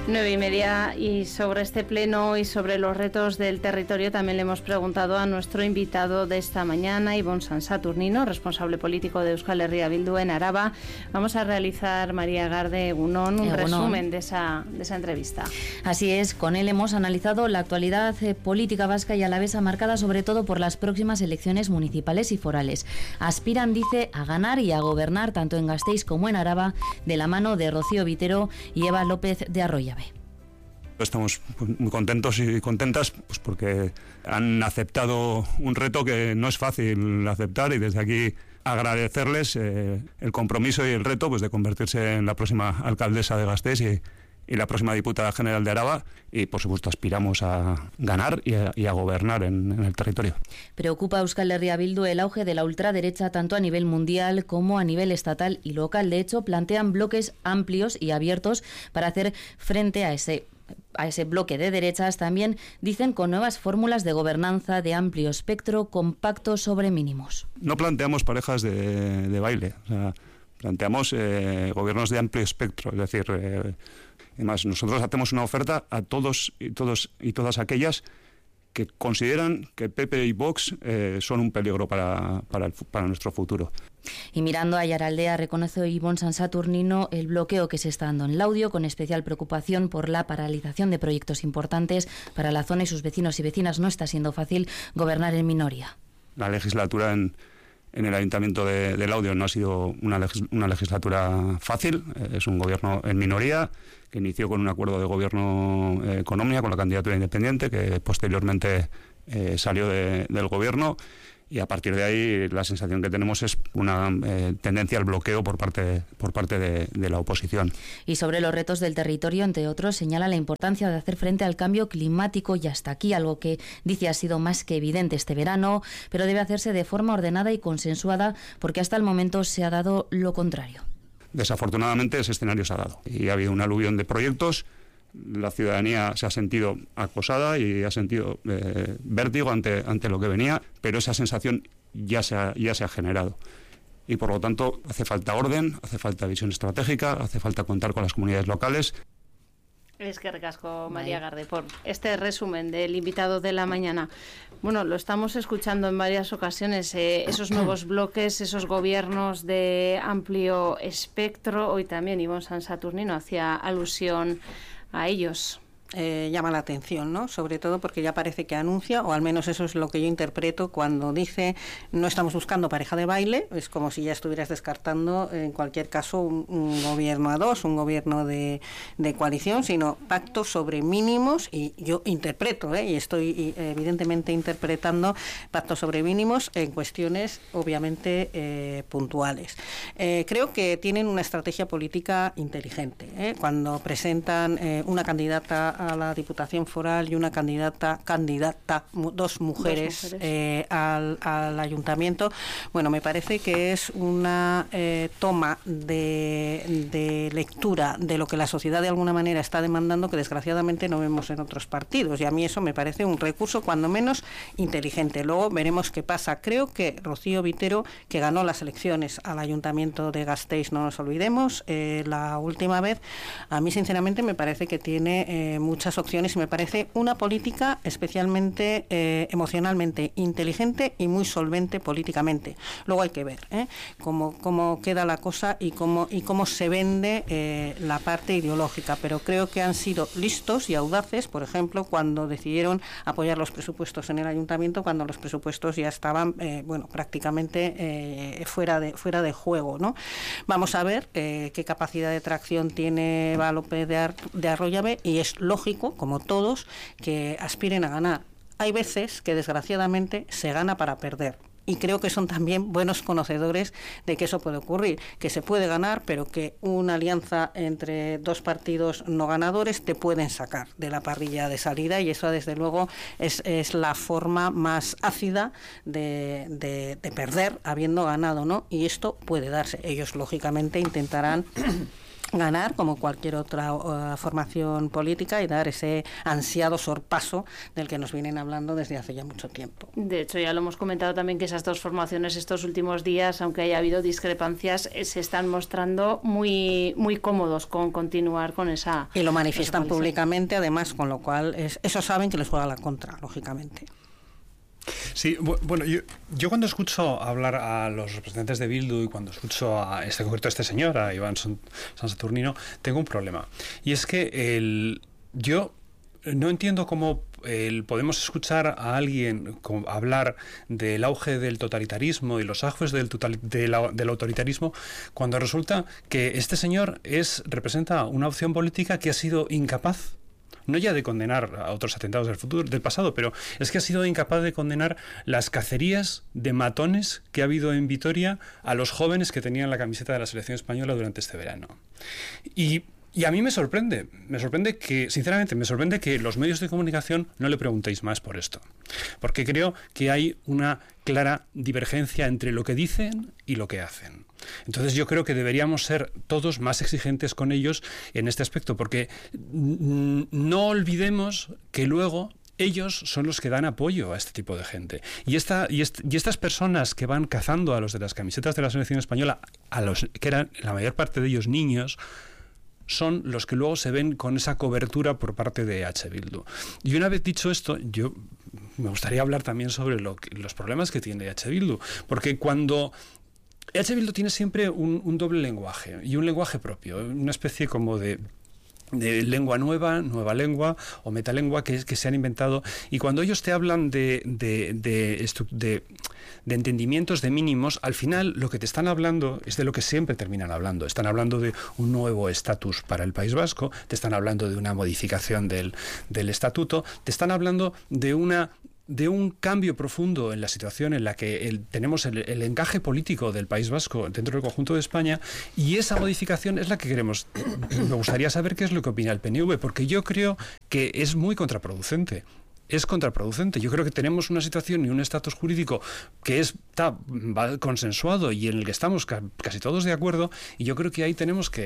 9:30, y sobre este pleno y sobre los retos del territorio también le hemos preguntado a nuestro invitado de esta mañana, Ibon Saturnino, responsable político de Euskal Herria Bildu en Araba. Vamos a realizar, María Garde, un resumen de esa entrevista. Así es, con él hemos analizado la actualidad política vasca y alavesa, marcada sobre todo por las próximas elecciones municipales y forales. Aspiran, dice, a ganar y a gobernar tanto en Gasteiz como en Araba, de la mano de Rocío Vitero y Eva López de Arroyabe. Estamos muy contentos y contentas, pues porque han aceptado un reto que no es fácil aceptar, y desde aquí agradecerles el compromiso y el reto, pues, de convertirse en la próxima alcaldesa de Gasteiz y la próxima diputada general de Araba, y por supuesto aspiramos a ganar y a gobernar en el territorio. Preocupa a Euskal Herria Bildu el auge de la ultraderecha tanto a nivel mundial como a nivel estatal y local. De hecho, plantean bloques amplios y abiertos para hacer frente a ese bloque de derechas. También dicen con nuevas fórmulas de gobernanza de amplio espectro, con pactos sobre mínimos. No planteamos parejas de baile, o sea, planteamos gobiernos de amplio espectro, es decir, además nosotros hacemos una oferta a todos y todas aquellas que consideran que PP y Vox son un peligro para nuestro futuro. Y mirando a Aiaraldea, reconoce Ibon Saturnino el bloqueo que se está dando en Laudio, con especial preocupación por la paralización de proyectos importantes para la zona y sus vecinos y vecinas. No está siendo fácil gobernar en minoría. La legislatura en el Ayuntamiento de Laudio no ha sido una legislatura fácil. Es un gobierno en minoría que inició con un acuerdo de gobierno con Omnia, con la candidatura independiente, que posteriormente salió del gobierno, y a partir de ahí la sensación que tenemos es una tendencia al bloqueo por parte de la oposición. Y sobre los retos del territorio, entre otros, señala la importancia de hacer frente al cambio climático, y hasta aquí, algo que dice ha sido más que evidente este verano, pero debe hacerse de forma ordenada y consensuada, porque hasta el momento se ha dado lo contrario. Desafortunadamente ese escenario se ha dado y ha habido un aluvión de proyectos. La ciudadanía se ha sentido acosada y ha sentido vértigo ante lo que venía, pero esa sensación ya se ha generado. Y por lo tanto hace falta orden, hace falta visión estratégica, hace falta contar con las comunidades locales. Es que recasco, María Garde, por este resumen del invitado de la mañana. Bueno, lo estamos escuchando en varias ocasiones, esos nuevos bloques, esos gobiernos de amplio espectro. Hoy también Ibon Saturnino hacía alusión a ellos. Llama la atención, ¿no? Sobre todo porque ya parece que anuncia, o al menos eso es lo que yo interpreto cuando dice no estamos buscando pareja de baile. Es como si ya estuvieras descartando en cualquier caso un gobierno a dos, un gobierno de coalición, sino pactos sobre mínimos, y yo interpreto, y estoy evidentemente interpretando pactos sobre mínimos en cuestiones obviamente puntuales. Creo que tienen una estrategia política inteligente, cuando presentan una candidata a la Diputación Foral y una candidata, dos mujeres. Al Ayuntamiento. Bueno, me parece que es una toma de lectura de lo que la sociedad de alguna manera está demandando, que desgraciadamente no vemos en otros partidos, y a mí eso me parece un recurso cuando menos inteligente. Luego veremos qué pasa. Creo que Rocío Vitero, que ganó las elecciones al Ayuntamiento de Gasteiz, no nos olvidemos, la última vez, a mí sinceramente me parece que tiene muchas opciones, y me parece una política especialmente emocionalmente inteligente y muy solvente políticamente. Luego hay que ver cómo queda la cosa y cómo se vende la parte ideológica, pero creo que han sido listos y audaces, por ejemplo, cuando decidieron apoyar los presupuestos en el Ayuntamiento, cuando los presupuestos ya estaban prácticamente fuera de juego, ¿no? Vamos a ver qué capacidad de tracción tiene Eva López de Arroyabe, y es lógico, como todos, que aspiren a ganar. Hay veces que desgraciadamente se gana para perder, y creo que son también buenos conocedores de que eso puede ocurrir, que se puede ganar, pero que una alianza entre dos partidos no ganadores te pueden sacar de la parrilla de salida, y eso desde luego es la forma más ácida de perder habiendo ganado, ¿no? Y esto puede darse. Ellos lógicamente intentarán ganar como cualquier otra formación política y dar ese ansiado sorpaso del que nos vienen hablando desde hace ya mucho tiempo. De hecho, ya lo hemos comentado también que esas dos formaciones estos últimos días, aunque haya habido discrepancias, se están mostrando muy, muy cómodos con continuar con esa... Y lo manifiestan públicamente, además, con lo cual eso saben que les juega la contra, lógicamente. Sí, bueno, yo cuando escucho hablar a los representantes de Bildu y cuando escucho a este señor, a Iván San Saturnino, tengo un problema. Y es que yo no entiendo cómo podemos escuchar a alguien hablar del auge del totalitarismo y los auges del autoritarismo cuando resulta que este señor representa una opción política que ha sido incapaz, no ya de condenar a otros atentados del pasado, pero es que ha sido incapaz de condenar las cacerías de matones que ha habido en Vitoria a los jóvenes que tenían la camiseta de la selección española durante este verano. Y a mí me sorprende que, sinceramente, que los medios de comunicación no le preguntéis más por esto. Porque creo que hay una clara divergencia entre lo que dicen y lo que hacen. Entonces yo creo que deberíamos ser todos más exigentes con ellos en este aspecto, porque no olvidemos que luego ellos son los que dan apoyo a este tipo de gente. Y estas personas que van cazando a los de las camisetas de la selección española, que eran la mayor parte de ellos niños, son los que luego se ven con esa cobertura por parte de H. Bildu. Y una vez dicho esto, yo me gustaría hablar también sobre los problemas que tiene H. Bildu, porque cuando H. Bildu tiene siempre un doble lenguaje y un lenguaje propio, una especie como de lengua nueva lengua o metalengua que se han inventado, y cuando ellos te hablan de entendimientos de mínimos, al final lo que te están hablando es de lo que siempre terminan hablando. Están hablando de un nuevo estatus para el País Vasco, te están hablando de una modificación del estatuto, te están hablando de un cambio profundo en la situación en la que tenemos el encaje político del País Vasco dentro del conjunto de España, y esa modificación es la que queremos. Me gustaría saber qué es lo que opina el PNV, porque yo creo que es muy contraproducente. Es contraproducente. Yo creo que tenemos una situación y un estatus jurídico que está consensuado y en el que estamos casi todos de acuerdo, y yo creo que ahí tenemos por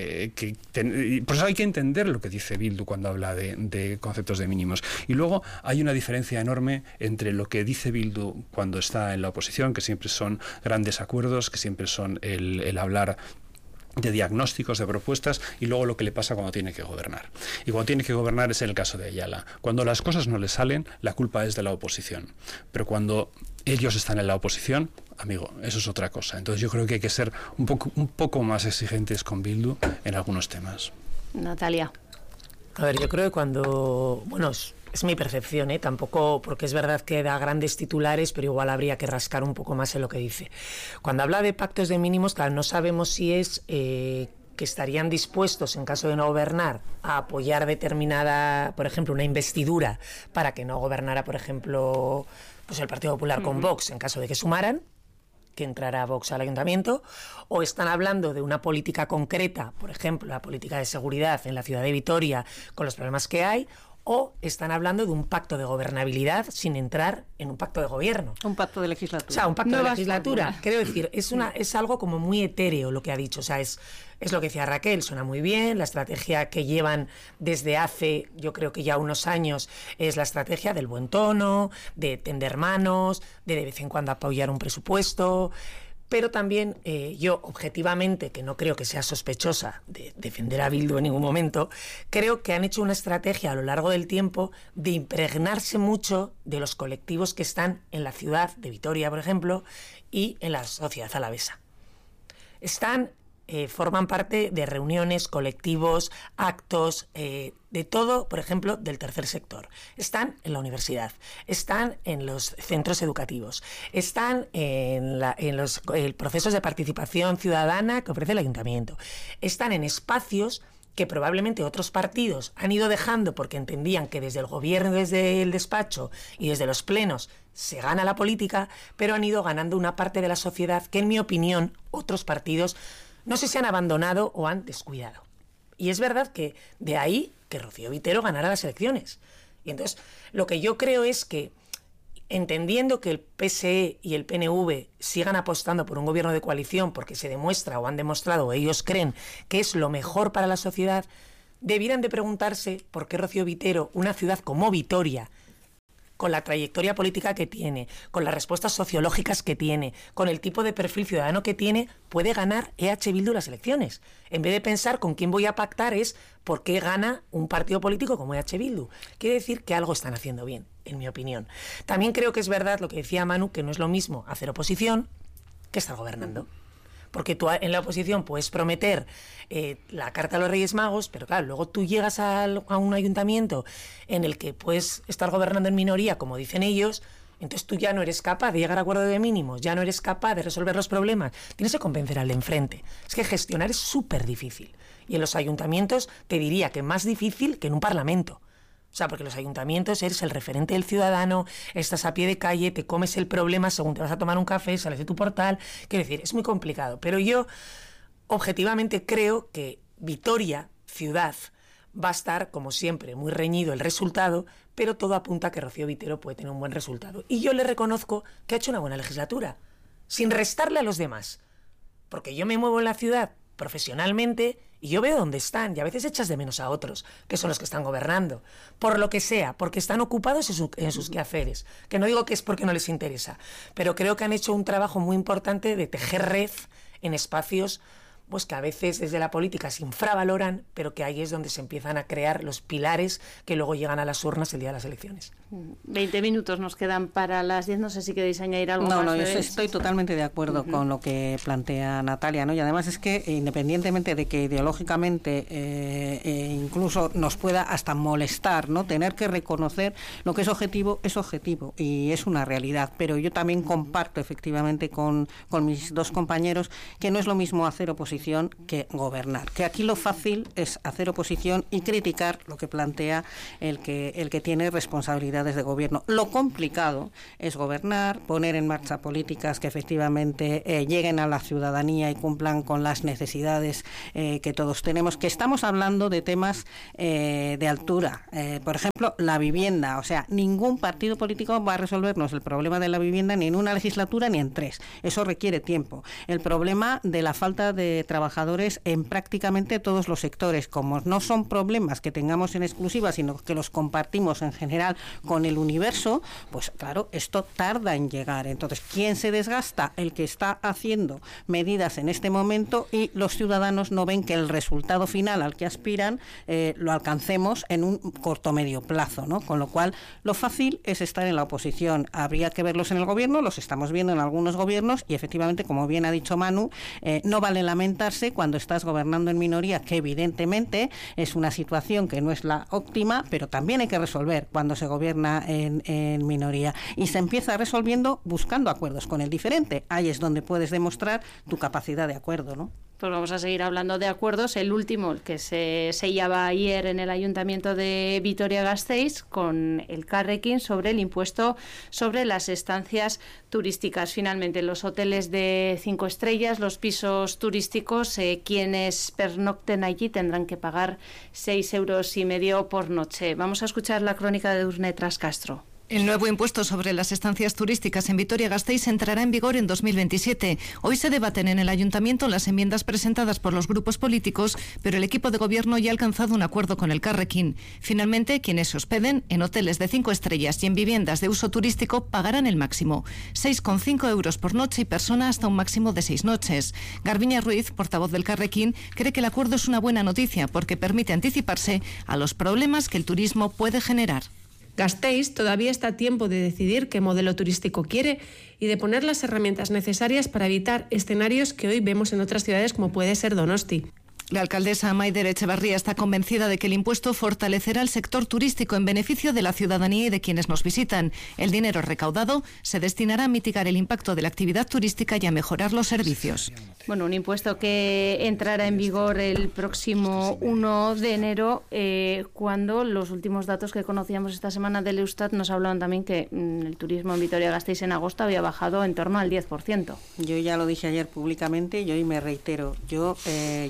eso hay que entender lo que dice Bildu cuando habla de conceptos de mínimos. Y luego hay una diferencia enorme entre lo que dice Bildu cuando está en la oposición, que siempre son grandes acuerdos, que siempre son el hablar de diagnósticos, de propuestas, y luego lo que le pasa cuando tiene que gobernar. Y cuando tiene que gobernar es el caso de Ayala. Cuando las cosas no le salen, la culpa es de la oposición. Pero cuando ellos están en la oposición, amigo, eso es otra cosa. Entonces yo creo que hay que ser un poco más exigentes con Bildu en algunos temas. Natalia. A ver, yo creo que cuando... Bueno, es mi percepción, tampoco, porque es verdad que da grandes titulares, pero igual habría que rascar un poco más en lo que dice. Cuando habla de pactos de mínimos, claro, no sabemos si es que estarían dispuestos, en caso de no gobernar, a apoyar determinada, por ejemplo, una investidura para que no gobernara, por ejemplo, pues el Partido Popular con Vox, en caso de que sumaran, que entrara Vox al ayuntamiento, o están hablando de una política concreta, por ejemplo, la política de seguridad en la ciudad de Vitoria, con los problemas que hay, o están hablando de un pacto de gobernabilidad sin entrar en un pacto de gobierno. Un pacto de legislatura. O sea, un pacto de legislatura. Quiero decir, es algo como muy etéreo lo que ha dicho. O sea, es lo que decía Raquel, suena muy bien. La estrategia que llevan desde hace, yo creo que ya unos años, es la estrategia del buen tono, de tender manos, de vez en cuando apoyar un presupuesto. Pero también yo, objetivamente, que no creo que sea sospechosa de defender a Bildu en ningún momento, creo que han hecho una estrategia a lo largo del tiempo de impregnarse mucho de los colectivos que están en la ciudad de Vitoria, por ejemplo, y en la sociedad alavesa. Forman parte de reuniones, colectivos, actos, de todo, por ejemplo, del tercer sector. Están en la universidad, están en los centros educativos, están en los procesos de participación ciudadana que ofrece el ayuntamiento, están en espacios que probablemente otros partidos han ido dejando porque entendían que desde el gobierno, desde el despacho y desde los plenos se gana la política, pero han ido ganando una parte de la sociedad que, en mi opinión, otros partidos no sé si han abandonado o han descuidado. Y es verdad que de ahí que Rocío Vitero ganara las elecciones. Y entonces lo que yo creo es que entendiendo que el PSE y el PNV sigan apostando por un gobierno de coalición porque se demuestra o han demostrado o ellos creen que es lo mejor para la sociedad, debieran de preguntarse por qué Rocío Vitero, una ciudad como Vitoria, con la trayectoria política que tiene, con las respuestas sociológicas que tiene, con el tipo de perfil ciudadano que tiene, puede ganar EH Bildu las elecciones. En vez de pensar con quién voy a pactar es por qué gana un partido político como EH Bildu. Quiere decir que algo están haciendo bien, en mi opinión. También creo que es verdad lo que decía Manu, que no es lo mismo hacer oposición que estar gobernando. Porque tú en la oposición puedes prometer la carta a los Reyes Magos, pero claro, luego tú llegas a un ayuntamiento en el que puedes estar gobernando en minoría, como dicen ellos, entonces tú ya no eres capaz de llegar a acuerdo de mínimos, ya no eres capaz de resolver los problemas, tienes que convencer al de enfrente. Es que gestionar es súper difícil. Y en los ayuntamientos te diría que más difícil que en un parlamento. O sea, porque los ayuntamientos eres el referente del ciudadano, estás a pie de calle, te comes el problema según te vas a tomar un café, sales de tu portal. Quiero decir, es muy complicado. Pero yo, objetivamente, creo que Vitoria, ciudad, va a estar, como siempre, muy reñido el resultado, pero todo apunta a que Rocío Vitero puede tener un buen resultado. Y yo le reconozco que ha hecho una buena legislatura, sin restarle a los demás. Porque yo me muevo en la ciudad profesionalmente y yo veo dónde están y a veces echas de menos a otros, que son los que están gobernando, por lo que sea, porque están ocupados en sus quehaceres, que no digo que es porque no les interesa, pero creo que han hecho un trabajo muy importante de tejer red en espacios pues que a veces desde la política se infravaloran, pero que ahí es donde se empiezan a crear los pilares que luego llegan a las urnas el día de las elecciones. 20 minutos nos quedan para las 10, no sé si queréis añadir algo más. No, yo estoy totalmente de acuerdo con lo que plantea Natalia, ¿no? Y además es que independientemente de que ideológicamente incluso nos pueda hasta molestar, ¿no? Tener que reconocer lo que es objetivo y es una realidad, pero yo también comparto efectivamente con mis dos compañeros que no es lo mismo hacer oposición que gobernar, que aquí lo fácil es hacer oposición y criticar lo que plantea el que tiene responsabilidades de gobierno. Lo complicado es gobernar, poner en marcha políticas que efectivamente lleguen a la ciudadanía y cumplan con las necesidades que todos tenemos, que estamos hablando de temas de altura, por ejemplo, la vivienda, o sea, ningún partido político va a resolvernos el problema de la vivienda ni en una legislatura ni en 3, eso requiere tiempo. El problema de la falta de trabajadores en prácticamente todos los sectores, como no son problemas que tengamos en exclusiva, sino que los compartimos en general con el universo, pues claro, esto tarda en llegar. Entonces, ¿quién se desgasta? El que está haciendo medidas en este momento y los ciudadanos no ven que el resultado final al que aspiran lo alcancemos en un corto medio plazo, ¿no? Con lo cual, lo fácil es estar en la oposición. Habría que verlos en el gobierno, los estamos viendo en algunos gobiernos y efectivamente, como bien ha dicho Manu, no vale lamentarse cuando estás gobernando en minoría, que evidentemente es una situación que no es la óptima, pero también hay que resolver cuando se gobierna en minoría. Y se empieza resolviendo buscando acuerdos con el diferente. Ahí es donde puedes demostrar tu capacidad de acuerdo, ¿no? Pues vamos a seguir hablando de acuerdos. El último, el que se sellaba ayer en el Ayuntamiento de Vitoria-Gasteiz con el Carrequín sobre el impuesto sobre las estancias turísticas. Finalmente, los hoteles de 5 estrellas, los pisos turísticos, quienes pernocten allí tendrán que pagar 6,5 € por noche. Vamos a escuchar la crónica de Urne Trascastro. El nuevo impuesto sobre las estancias turísticas en Vitoria-Gasteiz entrará en vigor en 2027. Hoy se debaten en el Ayuntamiento las enmiendas presentadas por los grupos políticos, pero el equipo de gobierno ya ha alcanzado un acuerdo con el Carrequín. Finalmente, quienes se hospeden en hoteles de 5 estrellas y en viviendas de uso turístico pagarán el máximo, 6,5 € por noche y persona hasta un máximo de 6 noches. Garbiña Ruiz, portavoz del Carrequín, cree que el acuerdo es una buena noticia porque permite anticiparse a los problemas que el turismo puede generar. Gasteiz todavía está a tiempo de decidir qué modelo turístico quiere y de poner las herramientas necesarias para evitar escenarios que hoy vemos en otras ciudades como puede ser Donosti. La alcaldesa Maider Echevarría está convencida de que el impuesto fortalecerá el sector turístico en beneficio de la ciudadanía y de quienes nos visitan. El dinero recaudado se destinará a mitigar el impacto de la actividad turística y a mejorar los servicios. Bueno, un impuesto que entrará en vigor el próximo 1 de enero, cuando los últimos datos que conocíamos esta semana del Eustat nos hablaban también que el turismo en Vitoria-Gasteiz en agosto había bajado en torno al 10%. Yo ya lo dije ayer públicamente y hoy me reitero. Yo ya sé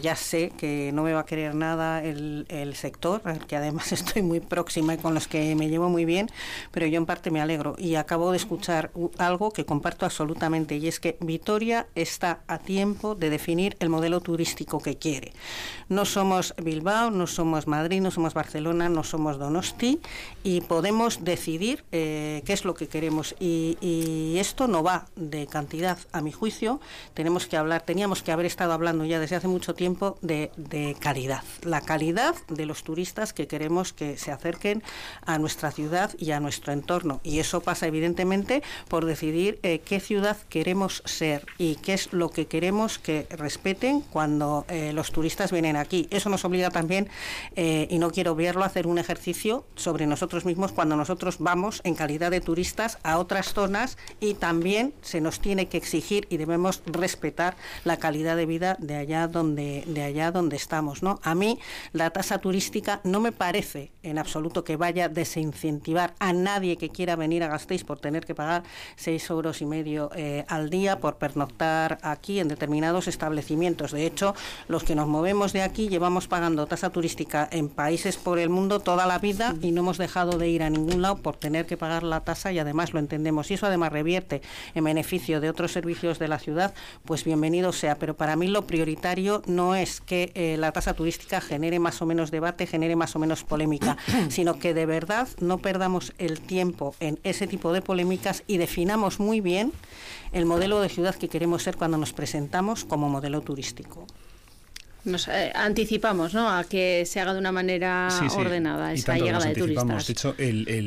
sé que no me va a querer nada el sector, al que además estoy muy próxima y con los que me llevo muy bien, pero yo en parte me alegro. Y acabo de escuchar algo que comparto absolutamente, y es que Vitoria está a tiempo de definir el modelo turístico que quiere. No somos Bilbao, no somos Madrid, no somos Barcelona, no somos Donosti, y podemos decidir qué es lo que queremos. Y esto no va de cantidad, a mi juicio. Teníamos que haber estado hablando ya desde hace mucho tiempo de calidad. La calidad de los turistas que queremos que se acerquen a nuestra ciudad y a nuestro entorno. Y eso pasa evidentemente por decidir qué ciudad queremos ser y qué es lo que queremos que respeten cuando los turistas vienen aquí. Eso nos obliga también, y no quiero obviarlo, a hacer un ejercicio sobre nosotros mismos cuando nosotros vamos en calidad de turistas a otras zonas, y también se nos tiene que exigir y debemos respetar la calidad de vida de allá donde estamos, ¿no? A mí la tasa turística no me parece en absoluto que vaya a desincentivar a nadie que quiera venir a Gasteiz por tener que pagar 6,5 € al día por pernoctar aquí en determinados establecimientos. De hecho, los que nos movemos de aquí llevamos pagando tasa turística en países por el mundo toda la vida y no hemos dejado de ir a ningún lado por tener que pagar la tasa, y además lo entendemos. Y eso además revierte en beneficio de otros servicios de la ciudad, pues bienvenido sea. Pero para mí lo prioritario no es que la tasa turística genere más o menos debate, genere más o menos polémica, sino que de verdad no perdamos el tiempo en ese tipo de polémicas y definamos muy bien el modelo de ciudad que queremos ser cuando nos presentamos como modelo turístico. Nos anticipamos, ¿no?, a que se haga de una manera ordenada esa llegada de turistas. De hecho,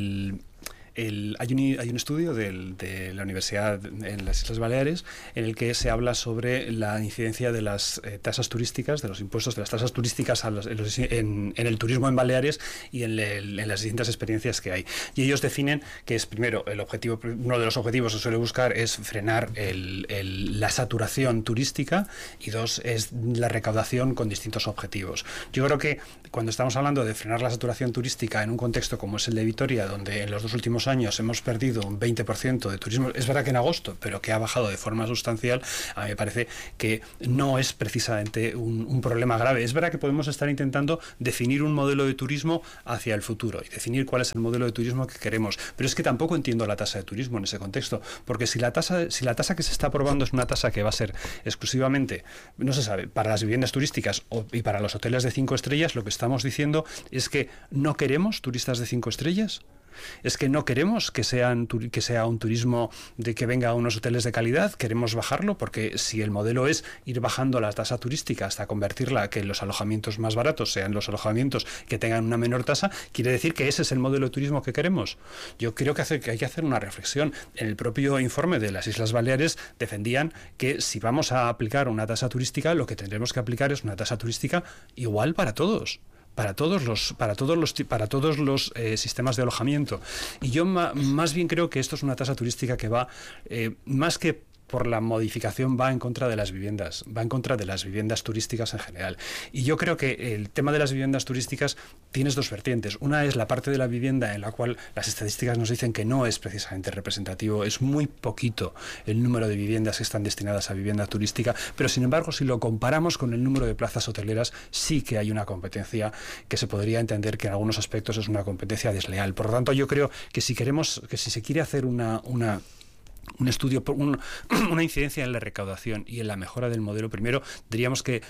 hay un estudio de la Universidad en las Islas Baleares en el que se habla sobre la incidencia de las tasas turísticas, de los impuestos de las tasas turísticas en el turismo en Baleares y en las distintas experiencias que hay. Y ellos definen que es, primero, uno de los objetivos que se suele buscar es frenar la saturación turística, y dos, es la recaudación con distintos objetivos. Yo creo que cuando estamos hablando de frenar la saturación turística en un contexto como es el de Vitoria, donde en los 2 últimos años hemos perdido un 20% de turismo, es verdad que en agosto, pero que ha bajado de forma sustancial, a mí me parece que no es precisamente un problema grave. Es verdad que podemos estar intentando definir un modelo de turismo hacia el futuro y definir cuál es el modelo de turismo que queremos, pero es que tampoco entiendo la tasa de turismo en ese contexto, porque si la tasa que se está aprobando es una tasa que va a ser exclusivamente, no se sabe, para las viviendas turísticas y para los hoteles de 5 estrellas, lo que estamos diciendo es que no queremos turistas de 5 estrellas. Es que no queremos que sea un turismo de que venga a unos hoteles de calidad, queremos bajarlo, porque si el modelo es ir bajando la tasa turística hasta convertirla que los alojamientos más baratos sean los alojamientos que tengan una menor tasa, quiere decir que ese es el modelo de turismo que queremos. Yo creo que hay que hacer una reflexión. En el propio informe de las Islas Baleares defendían que si vamos a aplicar una tasa turística, lo que tendremos que aplicar es una tasa turística igual para todos. Para todos los sistemas de alojamiento. Y yo más bien creo que esto es una tasa turística que va, más que por la modificación, va en contra de las viviendas, va en contra de las viviendas turísticas en general. Y yo creo que el tema de las viviendas turísticas tienes dos vertientes. Una es la parte de la vivienda en la cual las estadísticas nos dicen que no es precisamente representativo, es muy poquito el número de viviendas que están destinadas a vivienda turística, pero sin embargo, si lo comparamos con el número de plazas hoteleras, sí que hay una competencia que se podría entender que en algunos aspectos es una competencia desleal. Por lo tanto, yo creo que si se quiere hacer un estudio, una incidencia en la recaudación y en la mejora del modelo, primero diríamos que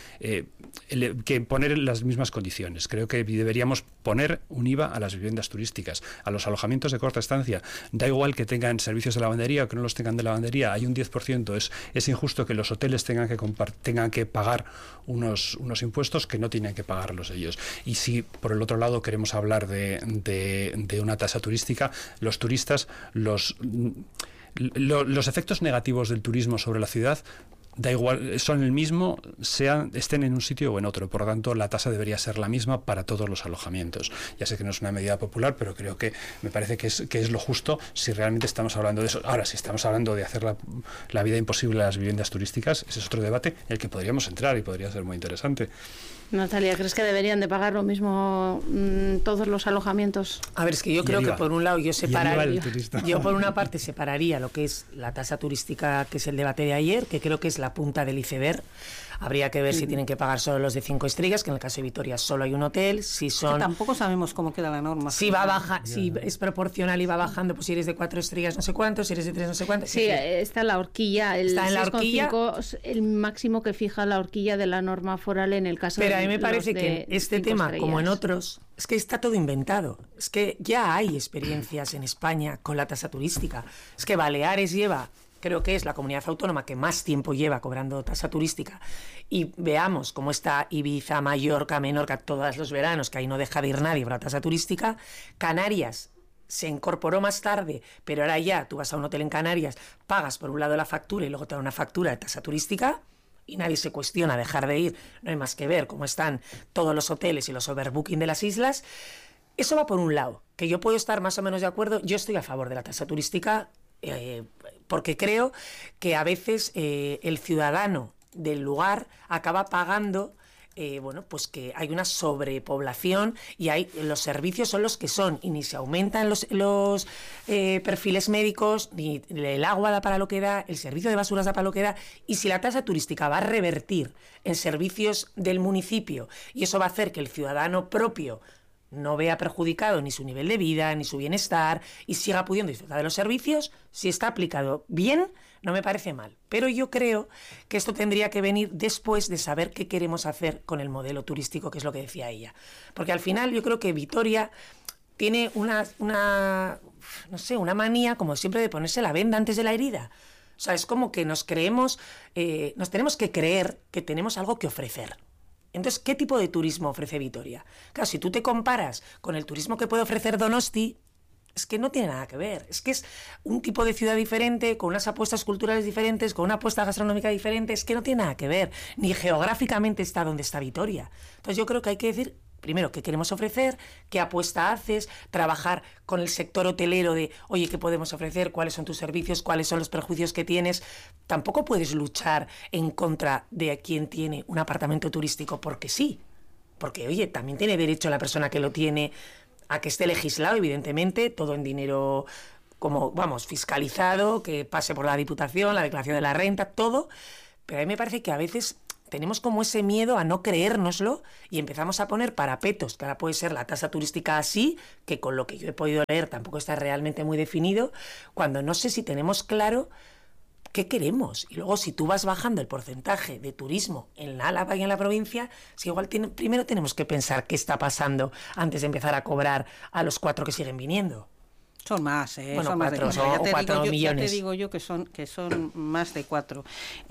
poner las mismas condiciones. Creo que deberíamos poner un IVA a las viviendas turísticas, a los alojamientos de corta estancia. Da igual que tengan servicios de lavandería o que no los tengan de lavandería, hay un 10%. Es injusto que los hoteles tengan que pagar unos impuestos que no tienen que pagarlos ellos. Y si por el otro lado queremos hablar de una tasa turística, los turistas, los efectos negativos del turismo sobre la ciudad, da igual, son el mismo, estén en un sitio o en otro. Por lo tanto, la tasa debería ser la misma para todos los alojamientos. Ya sé que no es una medida popular, pero creo que me parece que es lo justo si realmente estamos hablando de eso. Ahora, si estamos hablando de hacer la vida imposible a las viviendas turísticas, ese es otro debate en el que podríamos entrar y podría ser muy interesante. Natalia, ¿crees que deberían de pagar lo mismo todos los alojamientos? A ver, es que yo creo que por un lado yo por una parte separaría lo que es la tasa turística, que es el debate de ayer, que creo que es la punta del iceberg. Habría que ver si tienen que pagar solo los de 5 estrellas, que en el caso de Vitoria solo hay un hotel, si son... Que tampoco sabemos cómo queda la norma. Si va baja, si es proporcional y va bajando, pues si eres de 4 estrellas no sé cuánto, si eres de 3 no sé cuánto. Sí, está en la horquilla. Está en la horquilla. 6,5 el máximo que fija la horquilla de la norma foral en el caso de... Pero a mí me parece que en este tema, estrellas, como en otros, es que está todo inventado. Es que ya hay experiencias en España con la tasa turística. Es que Baleares lleva, creo que es la comunidad autónoma que más tiempo lleva cobrando tasa turística, y veamos cómo está Ibiza, Mallorca, Menorca, todos los veranos, que ahí no deja de ir nadie por la tasa turística. Canarias se incorporó más tarde, pero ahora ya tú vas a un hotel en Canarias, pagas por un lado la factura y luego te da una factura de tasa turística, y nadie se cuestiona dejar de ir. No hay más que ver cómo están todos los hoteles y los overbooking de las islas. Eso va por un lado, que yo puedo estar más o menos de acuerdo. Yo estoy a favor de la tasa turística porque creo que a veces el ciudadano del lugar acaba pagando, bueno, pues que hay una sobrepoblación y los servicios son los que son, y ni se aumentan los perfiles médicos, ni el agua da para lo que da, el servicio de basuras da para lo que da. Y si la tasa turística va a revertir en servicios del municipio, y eso va a hacer que el ciudadano propio no vea perjudicado ni su nivel de vida, ni su bienestar, y siga pudiendo disfrutar de los servicios, si está aplicado bien, no me parece mal. Pero yo creo que esto tendría que venir después de saber qué queremos hacer con el modelo turístico, que es lo que decía ella. Porque al final yo creo que Vitoria tiene una manía, como siempre, de ponerse la venda antes de la herida. O sea, es como que nos tenemos que creer que tenemos algo que ofrecer. Entonces, ¿qué tipo de turismo ofrece Vitoria? Claro, si tú te comparas con el turismo que puede ofrecer Donosti, es que no tiene nada que ver. Es que es un tipo de ciudad diferente, con unas apuestas culturales diferentes, con una apuesta gastronómica diferente. Es que no tiene nada que ver. Ni geográficamente está donde está Vitoria. Entonces, yo creo que hay que decir, primero, qué queremos ofrecer, qué apuesta haces, trabajar con el sector hotelero de, oye, ¿qué podemos ofrecer? ¿Cuáles son tus servicios? ¿Cuáles son los prejuicios que tienes? Tampoco puedes luchar en contra de quien tiene un apartamento turístico porque sí. Porque, oye, también tiene derecho la persona que lo tiene a que esté legislado, evidentemente, todo en dinero, como, vamos, fiscalizado, que pase por la Diputación, la declaración de la renta, todo. Pero a mí me parece que a veces tenemos como ese miedo a no creérnoslo y empezamos a poner parapetos, que ahora puede ser la tasa turística así, que con lo que yo he podido leer tampoco está realmente muy definido, cuando no sé si tenemos claro qué queremos. Y luego, si tú vas bajando el porcentaje de turismo en Álava y en la provincia, si igual primero tenemos que pensar qué está pasando antes de empezar a cobrar a los 4 que siguen viniendo. Son más, bueno, son más de 4. O 4 millones. Ya te digo yo que son más de 4.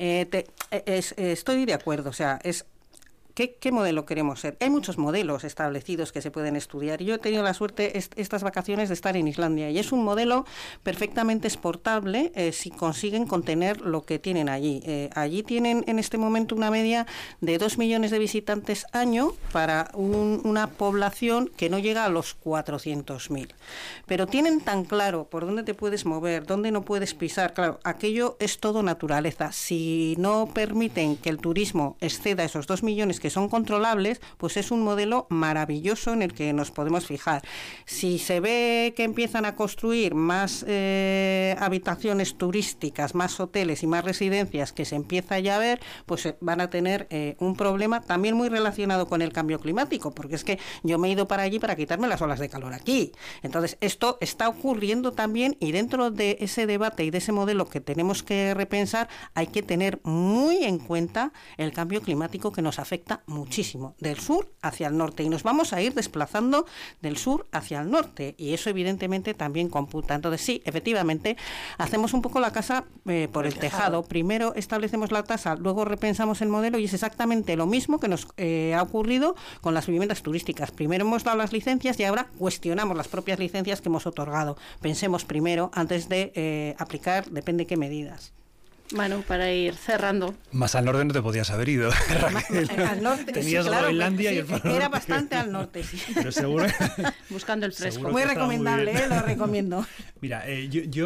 Estoy de acuerdo, o sea, ¿Qué modelo queremos ser? Hay muchos modelos establecidos que se pueden estudiar. Yo he tenido la suerte estas vacaciones de estar en Islandia y es un modelo perfectamente exportable si consiguen contener lo que tienen allí. Allí tienen en este momento una media de 2 millones de visitantes año para una población que no llega a los 400.000. Pero tienen tan claro por dónde te puedes mover, dónde no puedes pisar. Claro, aquello es todo naturaleza. Si no permiten que el turismo exceda esos 2 millones que son controlables, pues es un modelo maravilloso en el que nos podemos fijar. Si se ve que empiezan a construir más habitaciones turísticas, más hoteles y más residencias, que se empieza ya a ver, pues van a tener un problema también muy relacionado con el cambio climático, porque es que yo me he ido para allí para quitarme las olas de calor aquí. Entonces, esto está ocurriendo también, y dentro de ese debate y de ese modelo que tenemos que repensar, hay que tener muy en cuenta el cambio climático, que nos afecta muchísimo, del sur hacia el norte, y nos vamos a ir desplazando del sur hacia el norte, y eso evidentemente también computa. Entonces sí, efectivamente, hacemos un poco la casa por el tejado. Primero establecemos la tasa, luego repensamos el modelo, y es exactamente lo mismo que nos ha ocurrido con las viviendas turísticas. Primero hemos dado las licencias y ahora cuestionamos las propias licencias que hemos otorgado. Pensemos primero antes de aplicar depende qué medidas. Bueno, para ir cerrando. Más al norte no te podías haber ido. Al norte, tenías sí, claro, Groenlandia sí, y el Polo era Norte. bastante al norte, sí. Pero seguro. Buscando el fresco. Seguro Muy que estaba recomendable, muy bien. lo recomiendo. Mira, yo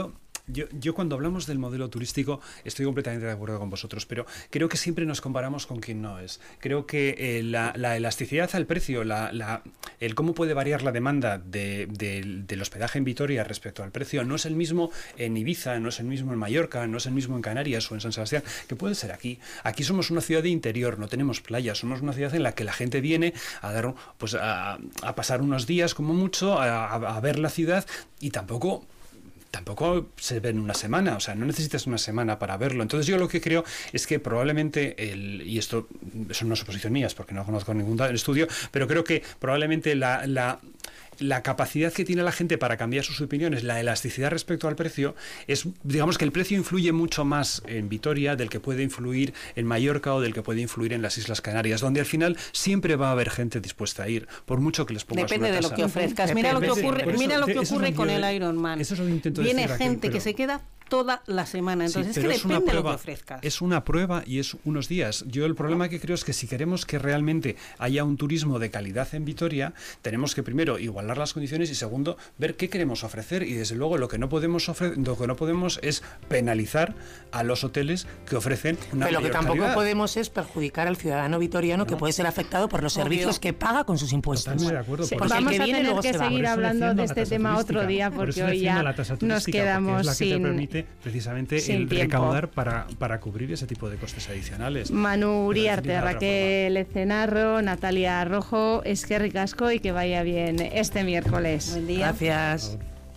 yo cuando hablamos del modelo turístico estoy completamente de acuerdo con vosotros, pero creo que siempre nos comparamos con quien no es. Creo que la elasticidad al precio, el cómo puede variar la demanda del hospedaje en Vitoria respecto al precio no es el mismo en Ibiza, no es el mismo en Mallorca, no es el mismo en Canarias o en San Sebastián, que puede ser aquí. Aquí somos una ciudad de interior, no tenemos playa, somos una ciudad en la que la gente viene a dar, pues a pasar unos días como mucho, a ver la ciudad, y tampoco se ve en una semana, o sea, no necesitas una semana para verlo. Entonces yo lo que creo es que probablemente, y esto son una suposición mía, porque no conozco ningún estudio, pero creo que probablemente la capacidad que tiene la gente para cambiar sus opiniones, la elasticidad respecto al precio, es, digamos que el precio influye mucho más en Vitoria del que puede influir en Mallorca o del que puede influir en las Islas Canarias, donde al final siempre va a haber gente dispuesta a ir, por mucho que les pongas Depende una tasa. de lo que ofrezcas. Mira lo que ocurre con el Ironman. Eso es lo que intento Viene decir, gente pero que se queda toda la semana, entonces sí, es que depende de lo que prueba, ofrezcas. es una prueba y es unos días. Yo el problema que creo es que si queremos que realmente haya un turismo de calidad en Vitoria, tenemos que primero igualar las condiciones y segundo ver qué queremos ofrecer, y desde luego lo que no podemos es penalizar a los hoteles que ofrecen una Pero lo que tampoco calidad. podemos es perjudicar al ciudadano vitoriano, que puede ser afectado por los servicios que paga con sus impuestos. Totalmente de acuerdo. Sí, Por eso- vamos a viene, tener luego que se va. seguir Por eso hablando defiendo de la este tasa tema turística. otro día, Por porque eso hoy defiendo ya la tasa nos turística, quedamos porque es la que te sin permite precisamente sin el tiempo. recaudar para cubrir ese tipo de costes adicionales. Manu Uriarte, Pero de otra Raquel Ecenarro, Natalia Rojo, eskerrik asko y que vaya bien este miércoles. Buen día. Gracias.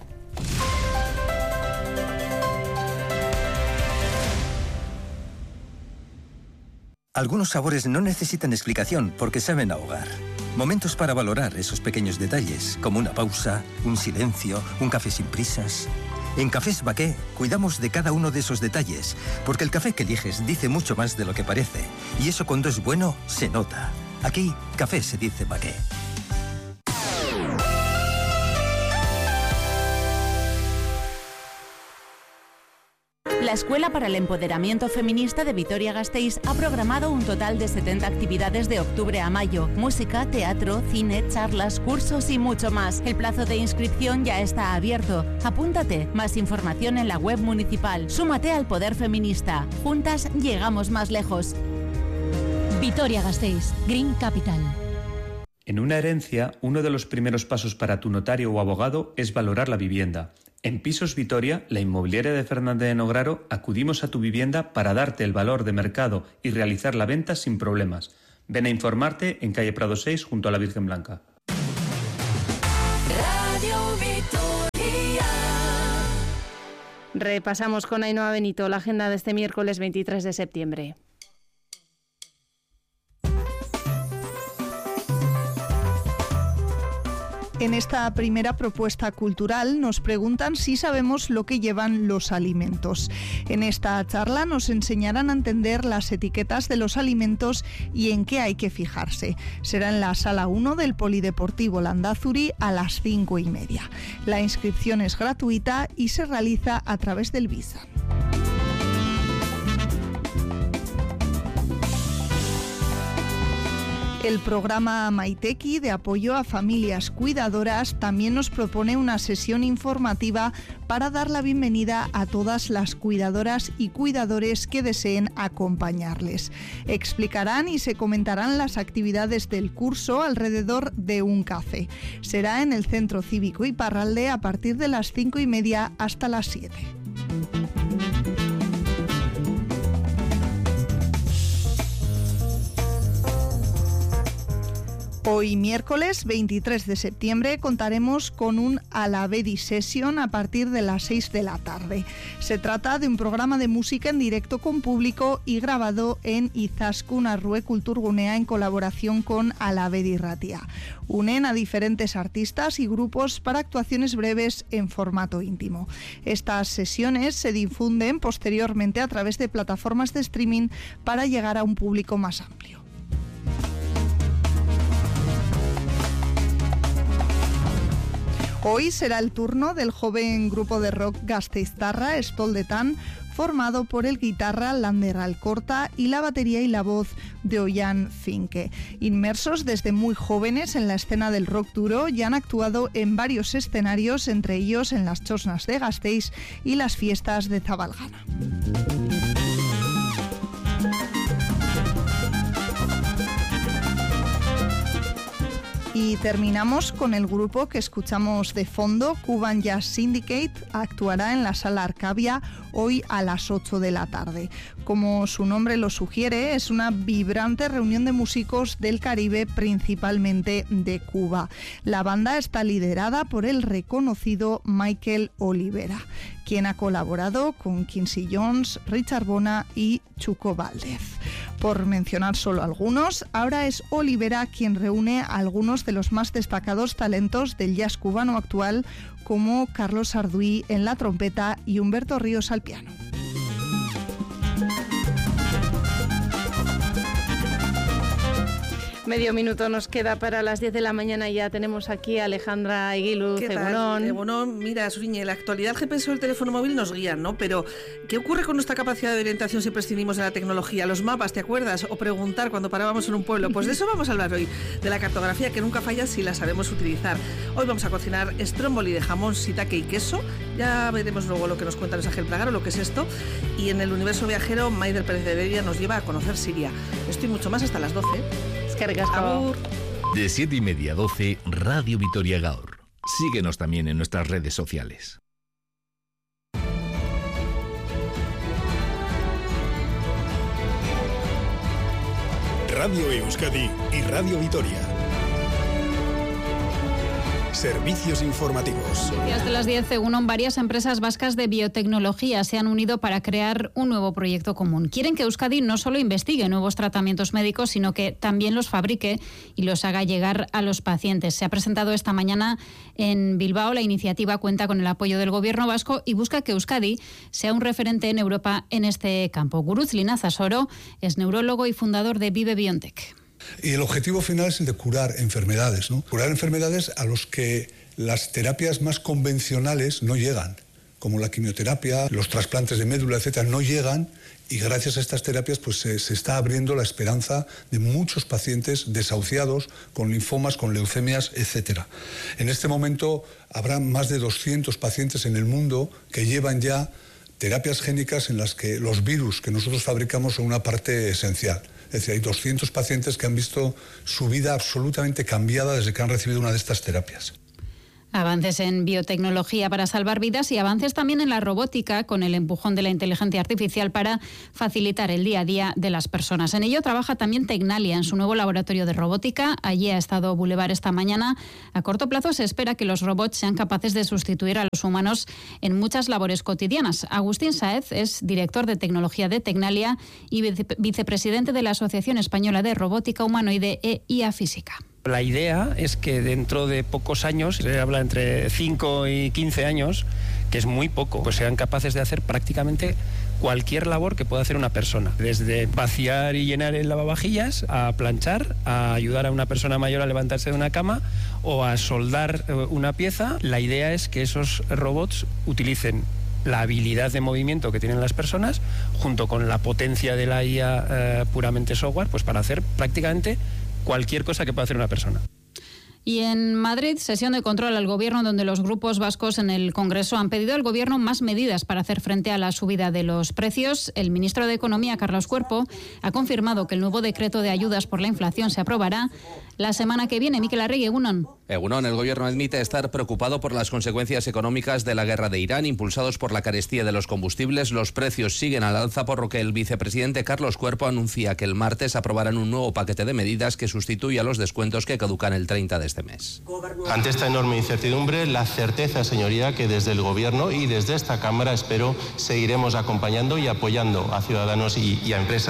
Algunos sabores no necesitan explicación porque saben a hogar. Momentos para valorar esos pequeños detalles, como una pausa, un silencio, un café sin prisas. En Cafés Baqué cuidamos de cada uno de esos detalles, porque el café que eliges dice mucho más de lo que parece. Y eso cuando es bueno, se nota. Aquí, café se dice Baqué. La Escuela para el Empoderamiento Feminista de Vitoria-Gasteiz ha programado un total de 70 actividades de octubre a mayo. Música, teatro, cine, charlas, cursos y mucho más. El plazo de inscripción ya está abierto. Apúntate. Más información en la web municipal. Súmate al poder feminista. Juntas llegamos más lejos. Vitoria-Gasteiz, Green Capital. En una herencia, uno de los primeros pasos para tu notario o abogado es valorar la vivienda. En Pisos Vitoria, la inmobiliaria de Fernández de Nograro, acudimos a tu vivienda para darte el valor de mercado y realizar la venta sin problemas. Ven a informarte en calle Prado 6 junto a la Virgen Blanca. Radio Vitoria. Repasamos con Ainhoa Benito la agenda de este miércoles 23 de septiembre. En esta primera propuesta cultural nos preguntan si sabemos lo que llevan los alimentos. En esta charla nos enseñarán a entender las etiquetas de los alimentos y en qué hay que fijarse. Será en la sala 1 del Polideportivo Landázuri a las 5:30. La inscripción es gratuita y se realiza a través del Visa. El programa Maiteki, de apoyo a familias cuidadoras, también nos propone una sesión informativa para dar la bienvenida a todas las cuidadoras y cuidadores que deseen acompañarles. Explicarán y se comentarán las actividades del curso alrededor de un café. Será en el Centro Cívico Iparralde a partir de las 5:30 hasta las 7. Hoy miércoles 23 de septiembre contaremos con un Alavedi Session a partir de las 6 de la tarde. Se trata de un programa de música en directo con público y grabado en Izaskun Arrue Kulturgunea en colaboración con Alavedi Ratia. Unen a diferentes artistas y grupos para actuaciones breves en formato íntimo. Estas sesiones se difunden posteriormente a través de plataformas de streaming para llegar a un público más amplio. Hoy será el turno del joven grupo de rock gasteiztarra Stoldetan, formado por el guitarra Lander Alcorta y la batería y la voz de Ollán Finke. Inmersos desde muy jóvenes en la escena del rock duro, ya han actuado en varios escenarios, entre ellos en las Chosnas de Gasteiz y las fiestas de Zabalgana. Y terminamos con el grupo que escuchamos de fondo, Cuban Jazz Syndicate, actuará en la Sala Arcavia hoy a las 8 de la tarde. Como su nombre lo sugiere, es una vibrante reunión de músicos del Caribe, principalmente de Cuba. La banda está liderada por el reconocido Michael Olivera, quien ha colaborado con Quincy Jones, Richard Bona y Chuco Valdez. Por mencionar solo algunos, ahora es Olivera quien reúne a algunos de los más destacados talentos del jazz cubano actual, como Carlos Arduí en la trompeta y Humberto Ríos al piano. Medio minuto nos queda para las 10 de la mañana y ya tenemos aquí a Alejandra Eguiluz. ¿Qué tal? Egunon, mira, Suriñe, la actualidad, el GPS o el teléfono móvil nos guían, ¿no? Pero, ¿qué ocurre con nuestra capacidad de orientación si prescindimos de la tecnología? Los mapas, ¿te acuerdas? O preguntar cuando parábamos en un pueblo. Pues de eso vamos a hablar hoy, de la cartografía que nunca falla si la sabemos utilizar. Hoy vamos a cocinar stromboli de jamón, shiitake y queso. Ya veremos luego lo que nos cuenta Luis Ángel Pragar o lo que es esto. Y en el universo viajero, Maider Pérez de Heredia nos lleva a conocer Siria. Esto y mucho más hasta las 12. De 7:30 a 12, Radio Vitoria Gaur. Síguenos también en nuestras redes sociales. Radio Euskadi y Radio Vitoria. Servicios informativos. Desde las 10, según varias empresas vascas de biotecnología se han unido para crear un nuevo proyecto común. Quieren que Euskadi no solo investigue nuevos tratamientos médicos, sino que también los fabrique y los haga llegar a los pacientes. Se ha presentado esta mañana en Bilbao. La iniciativa cuenta con el apoyo del Gobierno vasco y busca que Euskadi sea un referente en Europa en este campo. Gurutz Linazasoro es neurólogo y fundador de Vive Biontech. Y el objetivo final es el de curar enfermedades, ¿no? Curar enfermedades a los que las terapias más convencionales no llegan, como la quimioterapia, los trasplantes de médula, etcétera, no llegan, y gracias a estas terapias pues se está abriendo la esperanza de muchos pacientes desahuciados con linfomas, con leucemias, etcétera. En este momento habrá más de 200 pacientes en el mundo que llevan ya terapias génicas en las que los virus que nosotros fabricamos son una parte esencial. Es decir, hay 200 pacientes que han visto su vida absolutamente cambiada desde que han recibido una de estas terapias. Avances en biotecnología para salvar vidas y avances también en la robótica con el empujón de la inteligencia artificial para facilitar el día a día de las personas. En ello trabaja también Tecnalia en su nuevo laboratorio de robótica. Allí ha estado Boulevard esta mañana. A corto plazo se espera que los robots sean capaces de sustituir a los humanos en muchas labores cotidianas. Agustín Sáez es director de tecnología de Tecnalia y vicepresidente de la Asociación Española de Robótica Humanoide e IA Física. La idea es que dentro de pocos años, se habla entre 5 y 15 años, que es muy poco, pues sean capaces de hacer prácticamente cualquier labor que pueda hacer una persona. Desde vaciar y llenar el lavavajillas, a planchar, a ayudar a una persona mayor a levantarse de una cama o a soldar una pieza. La idea es que esos robots utilicen la habilidad de movimiento que tienen las personas junto con la potencia de la IA puramente software, pues para hacer prácticamente cualquier cosa que pueda hacer una persona. Y en Madrid, sesión de control al Gobierno donde los grupos vascos en el Congreso han pedido al Gobierno más medidas para hacer frente a la subida de los precios. El ministro de Economía, Carlos Cuerpo, ha confirmado que el nuevo decreto de ayudas por la inflación se aprobará la semana que viene. Mikel Arregui, Egunon. Egunon, el Gobierno admite estar preocupado por las consecuencias económicas de la guerra de Irán, impulsados por la carestía de los combustibles. Los precios siguen al alza, por lo que el vicepresidente Carlos Cuerpo anuncia que el martes aprobarán un nuevo paquete de medidas que sustituya los descuentos que caducan el 30 de este mes. Ante esta enorme incertidumbre, la certeza, señoría, que desde el Gobierno y desde esta Cámara, espero, seguiremos acompañando y apoyando a ciudadanos y a empresas.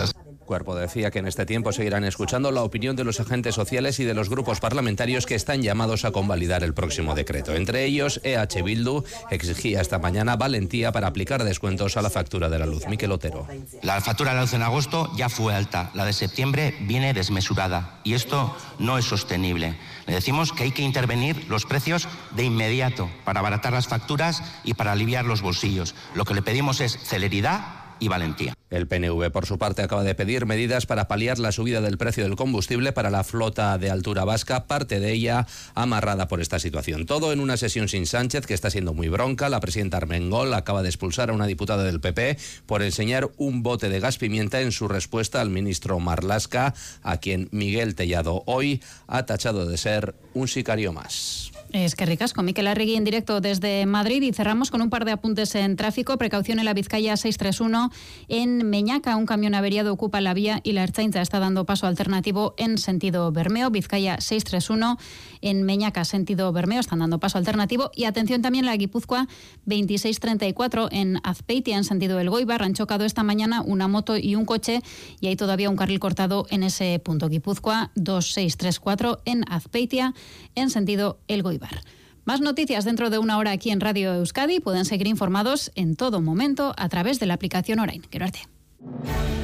Cuerpo decía que en este tiempo seguirán escuchando la opinión de los agentes sociales y de los grupos parlamentarios que están llamados a convalidar el próximo decreto. Entre ellos, EH Bildu exigía esta mañana valentía para aplicar descuentos a la factura de la luz. Miquel Otero. La factura de la luz en agosto ya fue alta, la de septiembre viene desmesurada y esto no es sostenible. Le decimos que hay que intervenir los precios de inmediato para abaratar las facturas y para aliviar los bolsillos. Lo que le pedimos es celeridad y valentía. El PNV, por su parte, acaba de pedir medidas para paliar la subida del precio del combustible para la flota de altura vasca, parte de ella amarrada por esta situación. Todo en una sesión sin Sánchez, que está siendo muy bronca. La presidenta Armengol acaba de expulsar a una diputada del PP por enseñar un bote de gas pimienta en su respuesta al ministro Marlaska, a quien Miguel Tellado hoy ha tachado de ser un sicario más. Es que ricasco, Miquel Arregui en directo desde Madrid, y cerramos con un par de apuntes en tráfico. Precaución en la Vizcaya 631 en Meñaca, un camión averiado ocupa la vía y la Ertzaintza está dando paso alternativo en sentido Bermeo. Vizcaya 631 en Meñaca sentido Bermeo, están dando paso alternativo. Y atención también la Guipúzcoa 2634 en Azpeitia en sentido Elgoibar. Han chocado esta mañana una moto y un coche y hay todavía un carril cortado en ese punto. Guipúzcoa 2634 en Azpeitia en sentido Elgoibar. Más noticias dentro de una hora aquí en Radio Euskadi. Pueden seguir informados en todo momento a través de la aplicación Orain. Quiero arte.